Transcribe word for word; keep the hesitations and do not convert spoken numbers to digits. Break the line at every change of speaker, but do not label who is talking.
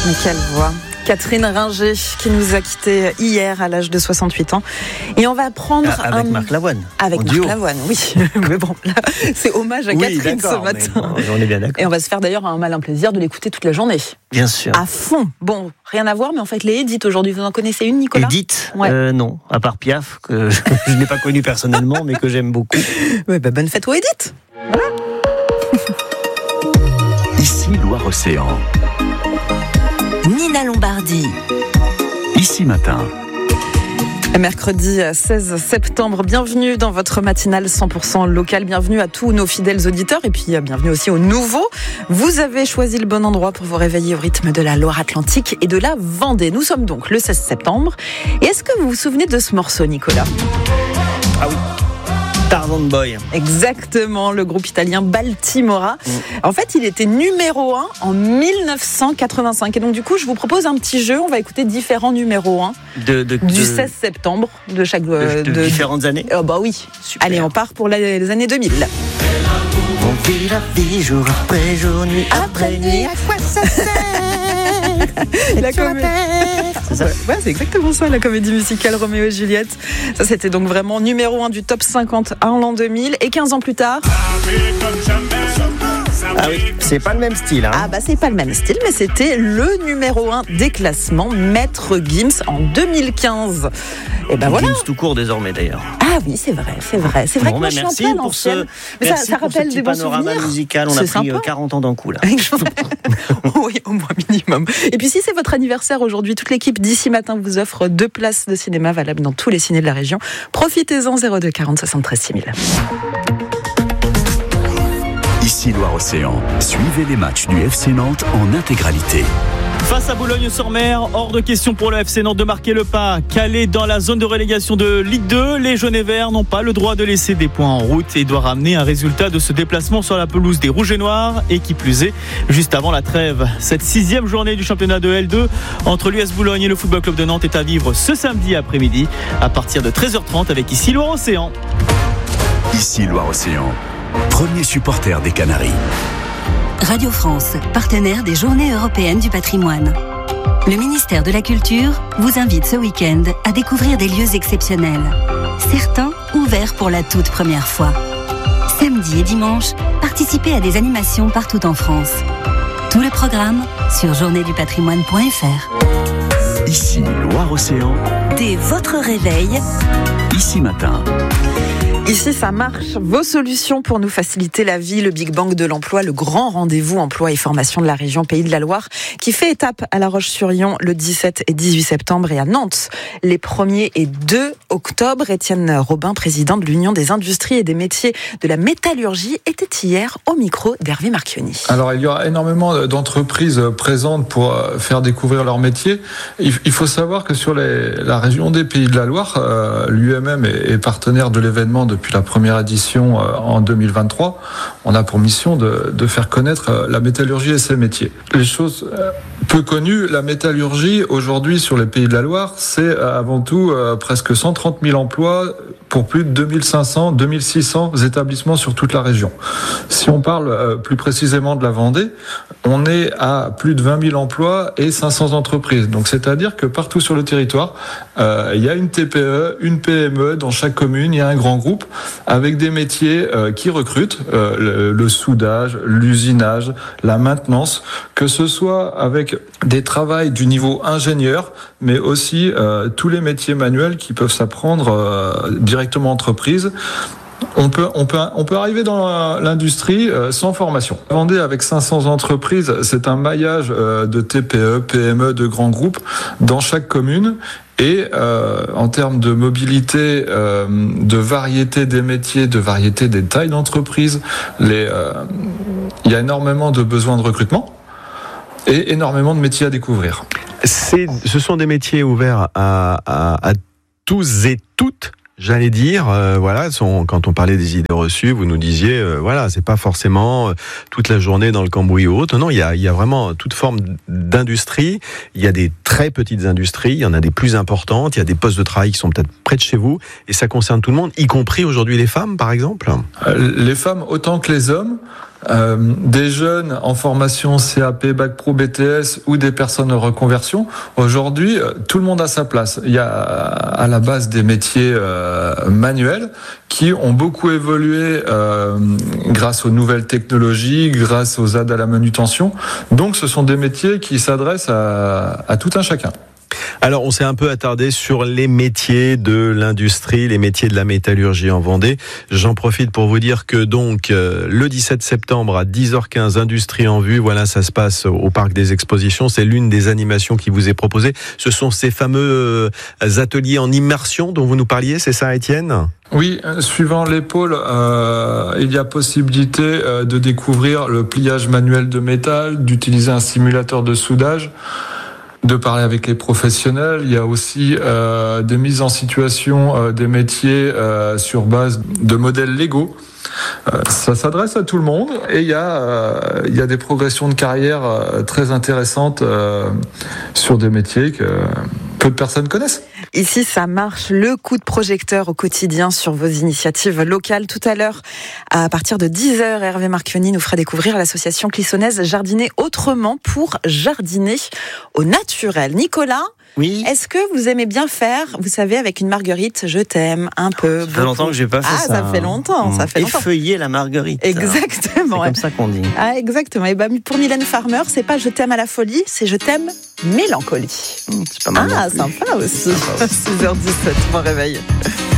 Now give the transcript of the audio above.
Mais quelle voix! Catherine Ringer qui nous a quittés hier à l'âge de soixante-huit ans. Et on va prendre
ah, avec
un...
Marc Lavoine.
Avec Marc duo. Lavoine, oui. Mais bon, là, c'est hommage à
oui,
Catherine ce matin.
Bon, on est bien d'accord.
Et on va se faire d'ailleurs un malin plaisir de l'écouter toute la journée.
Bien sûr.
À fond. Bon, rien à voir, mais en fait, les Edith aujourd'hui, vous en connaissez une, Nicolas?
Edith
ouais.
euh, Non, à part Piaf, que je n'ai pas connue personnellement, mais que j'aime beaucoup.
Ouais, bah, bonne fête aux Edith. Voilà.
Ici Loire-Océan.
Nina Lombardi.
Ici Matin.
Mercredi seize septembre, bienvenue dans votre matinale cent pour cent local, bienvenue à tous nos fidèles auditeurs et puis bienvenue aussi aux nouveaux. Vous avez choisi le bon endroit pour vous réveiller au rythme de la Loire-Atlantique et de la Vendée. Nous sommes donc le seize septembre. Et est-ce que vous vous souvenez de ce morceau, Nicolas?
Ah oui. Tarzan Boy.
Exactement, le groupe italien Baltimora. Mmh. En fait, il était numéro un en dix-neuf cent quatre-vingt-cinq. Et donc, du coup, je vous propose un petit jeu. On va écouter différents numéros un
de, de,
du
de,
seize septembre de chaque...
De, de, de différentes années.
Oh bah oui. Super. Allez, on part pour les, les années deux mille.
On vit la vie jour après jour, nuit après nuit.
À quoi ça sert? La comédie. C'est ça. Ouais, c'est exactement ça, la comédie musicale Roméo et Juliette. Ça, c'était donc vraiment numéro un du top cinquante en l'an deux mille. Et quinze ans plus tard...
Ah oui, c'est pas le même style. Hein.
Ah bah c'est pas le même style, mais c'était le numéro un des classements, Maître Gims en deux mille quinze. Et ben voilà.
Gims tout court désormais d'ailleurs.
Ah oui, c'est vrai, c'est vrai. C'est vrai
bon,
que moi
bah
je suis un peu à l'ancienne.
Ce...
Mais
merci
ça, ça
pour
rappelle
ce
des bons
panorama
souvenirs.
musical. On
c'est
a pris
sympa.
quarante ans d'un coup là.
Oui, au moins minimum. Et puis si c'est votre anniversaire aujourd'hui, toute l'équipe d'Ici Matin vous offre deux places de cinéma valables dans tous les cinés de la région. Profitez-en, zéro deux quarante soixante-treize six mille.
Ici Loire-Océan. Suivez les matchs du F C Nantes en intégralité.
Face à Boulogne-sur-Mer, hors de question pour le F C Nantes de marquer le pas. Calé dans la zone de relégation de Ligue deux, les jaunes et verts n'ont pas le droit de laisser des points en route et doivent ramener un résultat de ce déplacement sur la pelouse des Rouges et Noirs et qui plus est, juste avant la trêve. Cette sixième journée du championnat de L deux entre l'U S Boulogne et le Football Club de Nantes est à vivre ce samedi après-midi à partir de treize heures trente avec Ici Loire-Océan.
Ici Loire-Océan, premier supporter des Canaries.
Radio France, partenaire des Journées européennes du patrimoine. Le ministère de la Culture vous invite ce week-end à découvrir des lieux exceptionnels. Certains ouverts pour la toute première fois. Samedi et dimanche, participez à des animations partout en France. Tout le programme sur journée du patrimoine point f r.
Ici Loire-Océan.
Dès votre réveil.
Ici Matin.
Ici, ça marche. Vos solutions pour nous faciliter la vie, le Big Bang de l'emploi, le grand rendez-vous emploi et formation de la région Pays de la Loire, qui fait étape à La Roche-sur-Yon le dix-sept et dix-huit septembre et à Nantes les premier et deux octobre. Étienne Robin, président de l'Union des industries et des métiers de la métallurgie, était hier au micro d'Hervé Marchionni.
Alors, il y aura énormément d'entreprises présentes pour faire découvrir leur métier. Il faut savoir que sur les, la région des Pays de la Loire, euh, l'U M M est, est partenaire de l'événement de Depuis la première édition en deux mille vingt-trois, on a pour mission de, de faire connaître la métallurgie et ses métiers. Les choses peu connues, la métallurgie aujourd'hui sur les Pays de la Loire, c'est avant tout euh, presque cent trente mille emplois pour plus de deux mille cinq cents, deux mille six cents établissements sur toute la région. Si on parle euh, plus précisément de la Vendée, on est à plus de vingt mille emplois et cinq cents entreprises. Donc c'est-à-dire que partout sur le territoire, euh, il y a une T P E, une P M E, dans chaque commune, il y a un grand groupe avec des métiers euh, qui recrutent, euh, le, le soudage, l'usinage, la maintenance, que ce soit avec des travails du niveau ingénieur, mais aussi euh, tous les métiers manuels qui peuvent s'apprendre euh, directement en entreprise. On peut, on peut, on peut arriver dans l'industrie euh, sans formation. Vendée avec cinq cents entreprises, c'est un maillage euh, de T P E, P M E, de grands groupes dans chaque commune. Et euh, en termes de mobilité, euh, de variété des métiers, de variété des tailles d'entreprise, les, euh, il y a énormément de besoins de recrutement et énormément de métiers à découvrir.
C'est, ce sont des métiers ouverts à, à, à tous et toutes. J'allais dire, euh, voilà, son, quand on parlait des idées reçues, vous nous disiez, euh, voilà, c'est pas forcément euh, toute la journée dans le cambouis ou autre. Non, il y a, il y a vraiment toute forme d'industrie. Il y a des très petites industries, il y en a des plus importantes. Il y a des postes de travail qui sont peut-être près de chez vous, et ça concerne tout le monde, y compris aujourd'hui les femmes, par exemple.
Les femmes autant que les hommes. euh, des jeunes en formation C A P, Bac Pro, B T S ou des personnes en reconversion. Aujourd'hui, tout le monde a sa place. Il y a à la base des métiers euh, manuels qui ont beaucoup évolué euh, grâce aux nouvelles technologies, grâce aux aides à la manutention. Donc, ce sont des métiers qui s'adressent à, à tout un chacun.
Alors, on s'est un peu attardé sur les métiers de l'industrie, les métiers de la métallurgie en Vendée. J'en profite pour vous dire que donc euh, le dix-sept septembre à dix heures quinze, Industrie en vue, voilà, ça se passe au Parc des Expositions. C'est l'une des animations qui vous est proposée. Ce sont ces fameux euh, ateliers en immersion dont vous nous parliez, c'est ça, Étienne ?
Oui, suivant les pôles, euh, il y a possibilité euh, de découvrir le pliage manuel de métal, d'utiliser un simulateur de soudage, de parler avec les professionnels. Il y a aussi euh, des mises en situation euh, des métiers euh, sur base de modèles Lego. Euh, ça s'adresse à tout le monde et il y a, euh, il y a des progressions de carrière euh, très intéressantes euh, sur des métiers que peu de personnes connaissent.
Ici, ça marche, le coup de projecteur au quotidien sur vos initiatives locales. Tout à l'heure, à partir de dix heures, Hervé Marchionni nous fera découvrir l'association clissonaise Jardiner autrement pour jardiner au naturel. Nicolas,
oui.
Est-ce que vous aimez bien faire, vous savez, avec une marguerite, je t'aime un peu,
Ça fait longtemps que j'ai pas fait
ah,
ça.
Ah, ça fait longtemps, ça fait longtemps.
Effeuiller la marguerite.
Exactement.
C'est comme ça qu'on dit.
Ah, exactement. Et ben, pour Mylène Farmer, c'est pas je t'aime à la folie, c'est je t'aime mélancolie.
Mmh, c'est pas mal.
Ah, sympa aussi. six heures dix-sept, mon réveil.